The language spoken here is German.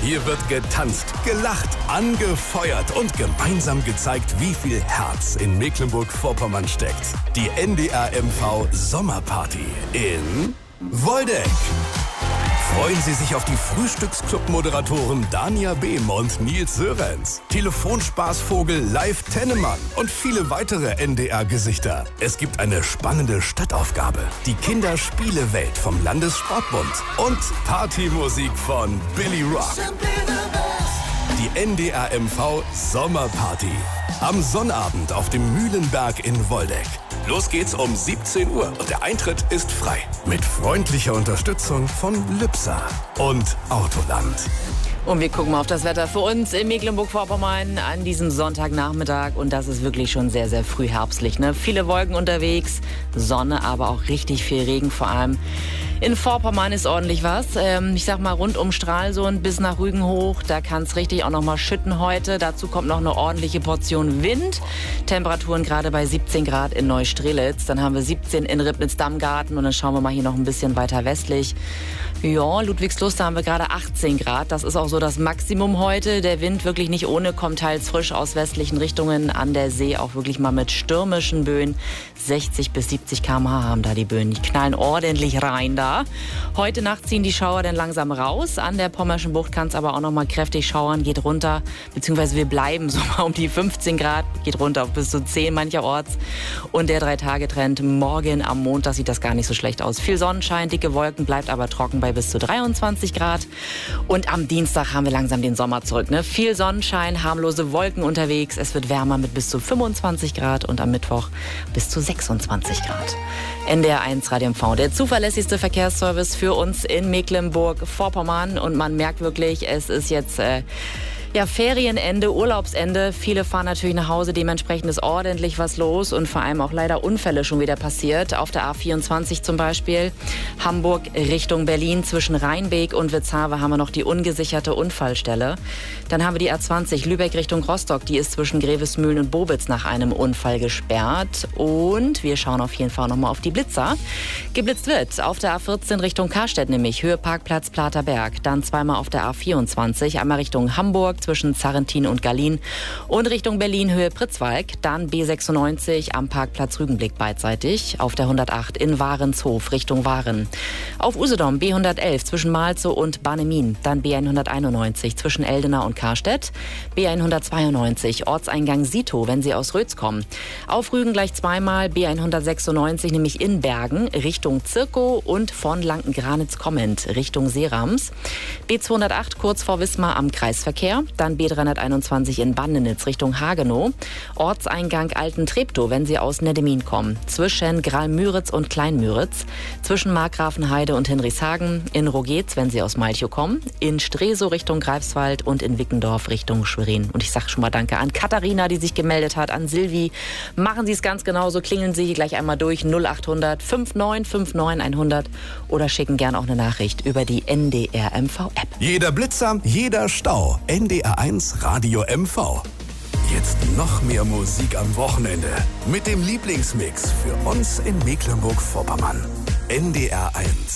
Hier wird getanzt, gelacht, angefeuert und gemeinsam gezeigt, wie viel Herz in Mecklenburg-Vorpommern steckt. Die NDR MV Sommerparty in Woldeck. Freuen Sie sich auf die Frühstücksclub-Moderatoren Dania Behm und Nils Sörenz, Telefonspaßvogel Live Tennemann und viele weitere NDR-Gesichter. Es gibt eine spannende Stadtaufgabe, die Kinderspielewelt vom Landessportbund und Partymusik von Billy Rock. Die NDR MV Sommerparty. Am Sonnabend auf dem Mühlenberg in Woldeck. Los geht's um 17 Uhr und der Eintritt ist frei. Mit freundlicher Unterstützung von Lübser und Autoland. Und wir gucken mal auf das Wetter für uns in Mecklenburg-Vorpommern an diesem Sonntagnachmittag. Und das ist wirklich schon sehr, sehr früh herbstlich, ne? Viele Wolken unterwegs, Sonne, aber auch richtig viel Regen. Vor allem in Vorpommern ist ordentlich was. Ich sag mal rund um Stralsund bis nach Rügen hoch. Da kann es richtig auch noch mal schütten heute. Dazu kommt noch eine ordentliche Portion Wind. Temperaturen gerade bei 17 Grad in Neustrelitz. Dann haben wir 17 in Ribnitz-Dammgarten. Und dann schauen wir mal hier noch ein bisschen weiter westlich. Ja, Ludwigslust, da haben wir gerade 18 Grad. Das ist auch so das Maximum heute. Der Wind wirklich nicht ohne, kommt teils frisch aus westlichen Richtungen. An der See auch wirklich mal mit stürmischen Böen. 60 bis 70 km/h haben da die Böen. Die knallen ordentlich rein da. Heute Nacht ziehen die Schauer dann langsam raus. An der Pommerschen Bucht kann es aber auch noch mal kräftig schauern. Geht runter, beziehungsweise wir bleiben so mal um die 15 Grad. Geht runter auf bis zu 10 mancherorts. Und der 3-Tage-Trend morgen am Montag sieht das gar nicht so schlecht aus. Viel Sonnenschein, dicke Wolken, bleibt aber trocken bei bis zu 23 Grad. Und am Dienstag haben wir langsam den Sommer zurück. Ne? Viel Sonnenschein, harmlose Wolken unterwegs. Es wird wärmer mit bis zu 25 Grad und am Mittwoch bis zu 26 Grad. NDR 1 Radio MV, der zuverlässigste Verkehrsservice für uns in Mecklenburg-Vorpommern. Und man merkt wirklich, es ist jetzt Ferienende, Urlaubsende. Viele fahren natürlich nach Hause, dementsprechend ist ordentlich was los und vor allem auch leider Unfälle schon wieder passiert. Auf der A24 zum Beispiel, Hamburg Richtung Berlin zwischen Rheinbeek und Witzhawe haben wir noch die ungesicherte Unfallstelle. Dann haben wir die A20 Lübeck Richtung Rostock, die ist zwischen Grevesmühlen und Bobitz nach einem Unfall gesperrt. Und wir schauen auf jeden Fall nochmal auf die Blitzer. Geblitzt wird auf der A14 Richtung Karstedt, nämlich Höhe Parkplatz Platerberg. Dann zweimal auf der A24, einmal Richtung Hamburg zwischen Zarrentin und Gallien und Richtung Berlin Höhe Pritzwalk. Dann B96 am Parkplatz Rügenblick beidseitig. Auf der 108 in Warenshof Richtung Waren. Auf Usedom B111 zwischen Malzow und Barnemin. Dann B191 zwischen Eldena und Karstedt. B192 Ortseingang Sito, wenn Sie aus Rötz kommen. Auf Rügen gleich zweimal B196, nämlich in Bergen Richtung Zirkow und von Lanken-Granitz kommend Richtung Seerams. B208 kurz vor Wismar am Kreisverkehr. Dann B321 in Bandenitz Richtung Hagenow. Ortseingang Alten-Treptow, wenn Sie aus Neddemin kommen. Zwischen Graal-Müritz und Klein-Müritz. Zwischen Markgrafenheide und Hinrichshagen. In Rogetz, wenn Sie aus Malchow kommen. In Stresow Richtung Greifswald und in Wickendorf Richtung Schwerin. Und ich sage schon mal Danke an Katharina, die sich gemeldet hat, an Silvi. Machen Sie es ganz genauso. Klingeln Sie gleich einmal durch 0800 5959 100 oder schicken gerne auch eine Nachricht über die NDR MV App. Jeder Blitzer, jeder Stau. NDR 1 Radio MV. Jetzt noch mehr Musik am Wochenende. Mit dem Lieblingsmix für uns in Mecklenburg-Vorpommern. NDR 1.